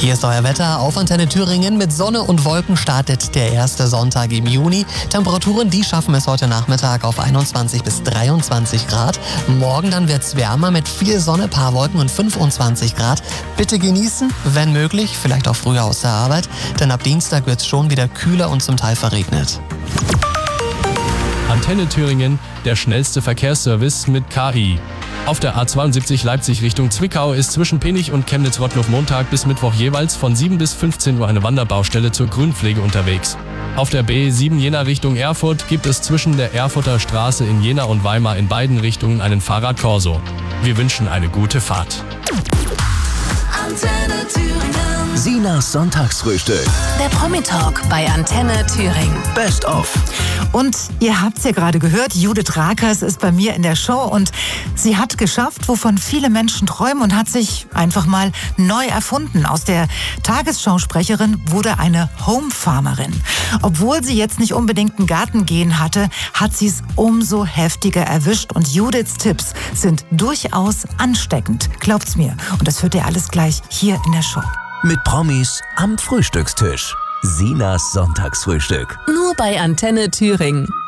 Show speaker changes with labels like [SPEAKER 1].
[SPEAKER 1] Hier ist euer Wetter auf Antenne Thüringen. Mit Sonne und Wolken startet der erste Sonntag im Juni. Temperaturen, die schaffen es heute Nachmittag auf 21 bis 23 Grad. Morgen dann wird's wärmer mit viel Sonne, paar Wolken und 25 Grad. Bitte genießen, wenn möglich, vielleicht auch früher aus der Arbeit, denn ab Dienstag wird's schon wieder kühler und zum Teil verregnet.
[SPEAKER 2] Antenne Thüringen, der schnellste Verkehrsservice mit KI. Auf der A72 Leipzig Richtung Zwickau ist zwischen Penich und Chemnitz-Rottluff Montag bis Mittwoch jeweils von 7 bis 15 Uhr eine Wanderbaustelle zur Grünpflege unterwegs. Auf der B7 Jena Richtung Erfurt gibt es zwischen der Erfurter Straße in Jena und Weimar in beiden Richtungen einen Fahrradkorso. Wir wünschen eine gute Fahrt.
[SPEAKER 3] Antenne Thüringen.
[SPEAKER 4] Sinas Sonntagsfrühstück.
[SPEAKER 3] Der Promi-Talk bei Antenne Thüringen.
[SPEAKER 4] Best of.
[SPEAKER 5] Und ihr habt es ja gerade gehört, Judith Rakers ist bei mir in der Show und sie hat geschafft, wovon viele Menschen träumen und hat sich einfach mal neu erfunden. Aus der Tagesschausprecherin wurde eine Homefarmerin. Obwohl sie jetzt nicht unbedingt ein Gartengehen hatte, hat sie es umso heftiger erwischt und Judiths Tipps sind durchaus ansteckend. Glaubt's mir. Und das hört ihr alles gleich hier in der Show.
[SPEAKER 4] Mit Promis am Frühstückstisch. Sinas Sonntagsfrühstück.
[SPEAKER 3] Nur bei Antenne Thüringen.